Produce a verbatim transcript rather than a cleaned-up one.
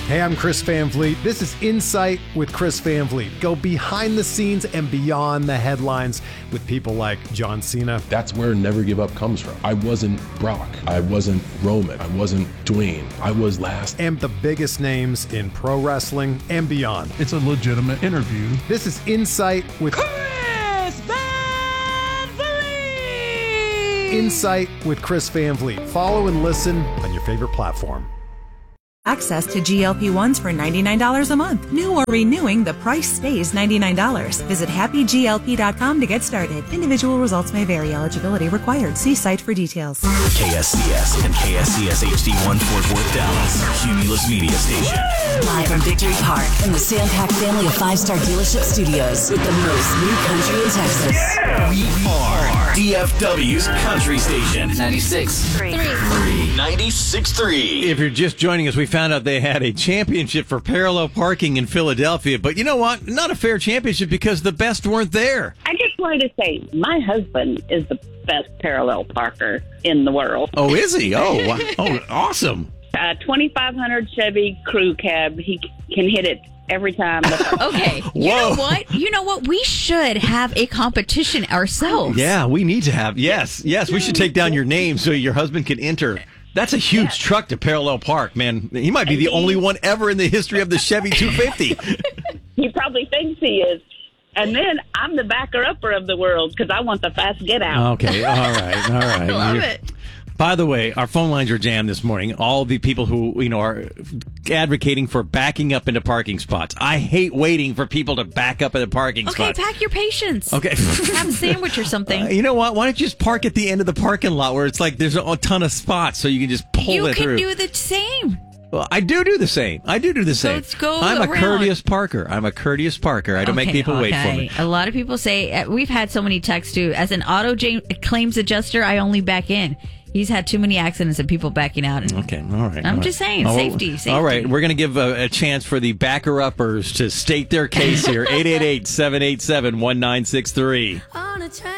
Hey, I'm Chris Van Vliet. This is Insight with Chris Van Vliet. Go behind the scenes and beyond the headlines with people like John Cena. That's where Never Give Up comes from. I wasn't Brock. I wasn't Roman. I wasn't Dwayne. I was last. And the biggest names in pro wrestling and beyond. It's a legitimate interview. This is Insight with Chris Van Vliet. Insight with Chris Van Vliet. Follow and listen on your favorite platform. Access to G L P ones for ninety-nine dollars a month. New or renewing, the price stays ninety-nine dollars. Visit happy G L P dot com to get started. Individual results may vary. Eligibility required. See site for details. K S C S and K S C S H D one Fort Worth, Dallas. Cumulus Media Station. Live from Victory Park in the Sandpack family of five-star dealership studios with the most new country in Texas. Yeah. We are D F W's Country Station. ninety-six point three. ninety-six point three. If you're just joining us, we found out they had a championship for parallel parking in Philadelphia. But you know what? Not a fair championship because the best weren't there. I just wanted to say, my husband is the best parallel parker in the world. Oh, is he? Oh, wow. Oh, awesome. Uh, twenty-five hundred Chevy crew cab. He can hit it every time. Okay. You know what? You know what? We should have a competition ourselves. Yeah, we need to have. Yes, yes. We should take down your name so your husband can enter. That's a huge yes. truck to parallel park, man. He might be the only one ever in the history of the Chevy two fifty. He probably thinks he is. And then I'm the backer-upper of the world because I want the fast get-out. Okay, all right, all right. I love You're, it. By the way, our phone lines are jammed this morning. All the people who, you know, are advocating for backing up into parking spots. I hate waiting for people to back up into parking okay, spots. Okay, pack your patience. Okay. Have a sandwich or something. Uh, you know what? Why don't you just park at the end of the parking lot where it's like there's a, a ton of spots so you can just pull you it through. You can do the same. Well, I do do the same. I do do the same. Let's go I'm a around. courteous parker. I'm a courteous parker. I don't okay, make people okay. wait for me. A lot of people say, uh, we've had so many texts too, as an auto j- claims adjuster, I only back in. He's had too many accidents and people backing out. And okay, all right. I'm all just right. saying, oh, safety, safety. All right, we're going to give a, a chance for the backer-uppers to state their case here. eight eight eight, seven eight seven, one nine six three.